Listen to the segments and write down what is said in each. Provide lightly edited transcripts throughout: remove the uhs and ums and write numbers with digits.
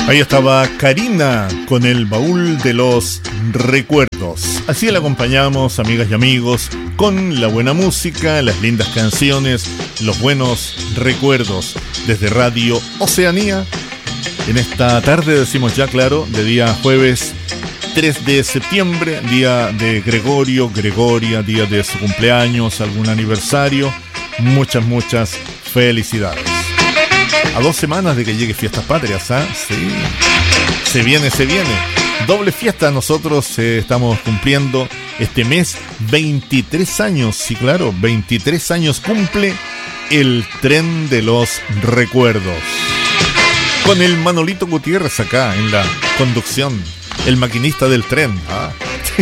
Ahí estaba Karina con el baúl de los recuerdos. Así la acompañamos, amigas y amigos, con la buena música, las lindas canciones, los buenos recuerdos desde Radio Oceanía. En esta tarde, decimos ya claro, de día jueves 3 de septiembre, día de Gregoria, día de su cumpleaños, algún aniversario. Muchas felicidades. A 2 semanas de que llegue Fiestas Patrias, ¿ah? Sí. Se viene. Doble fiesta. Nosotros estamos cumpliendo este mes 23 años. Sí, claro, 23 años cumple el Tren de los Recuerdos. Con el Manolito Gutiérrez acá en la conducción. El maquinista del tren. ¿Ah?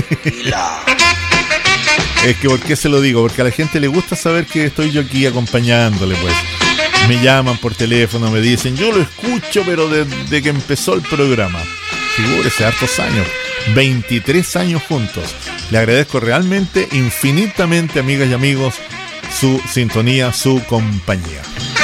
Es que, ¿por qué se lo digo? Porque a la gente le gusta saber que estoy yo aquí acompañándole, pues. Me llaman por teléfono, me dicen, yo lo escucho, pero desde que empezó el programa. Figúrese, hartos años. 23 años juntos. Le agradezco realmente, infinitamente, amigas y amigos, su sintonía, su compañía.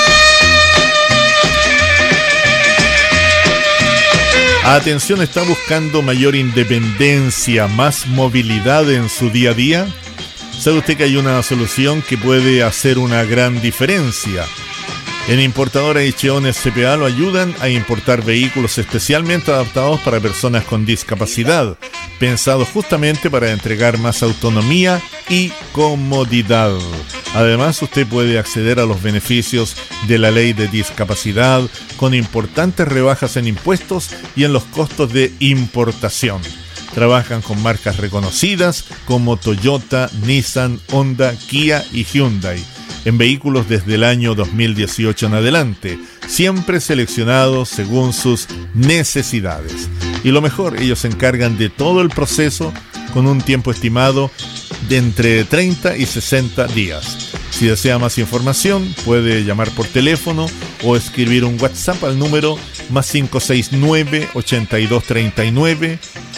Atención, ¿está buscando mayor independencia, más movilidad en su día a día? ¿Sabe usted que hay una solución que puede hacer una gran diferencia? En Importadora Icheones CPA lo ayudan a importar vehículos especialmente adaptados para personas con discapacidad, pensados justamente para entregar más autonomía y comodidad. Además, usted puede acceder a los beneficios de la ley de discapacidad con importantes rebajas en impuestos y en los costos de importación. Trabajan con marcas reconocidas como Toyota, Nissan, Honda, Kia y Hyundai. En vehículos desde el año 2018 en adelante, siempre seleccionados según sus necesidades. Y lo mejor, ellos se encargan de todo el proceso con un tiempo estimado de entre 30 y 60 días. Si desea más información, puede llamar por teléfono o escribir un WhatsApp al número +569 8239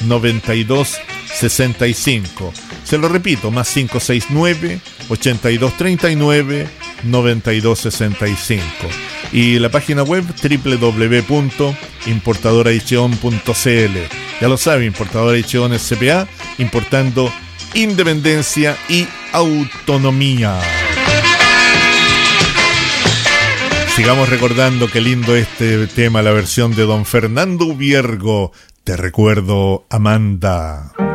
9265. Se lo repito, +569 8239 9265. Y la página web www.importadoraicheon.cl. Ya lo sabe, Importadora Icheones CPA, importando independencia y autonomía. Sigamos recordando qué lindo este tema, la versión de don Fernando Ubiergo. Te recuerdo, Amanda.